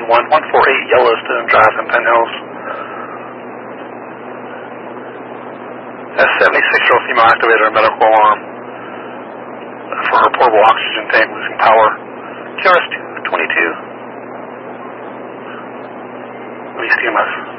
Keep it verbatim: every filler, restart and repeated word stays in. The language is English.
one one four eight Yellowstone Drive in Penn Hills. S seventy-six-year-old female activated her medical alarm for her portable oxygen tank losing power. T R S two twenty-two. Release T M S.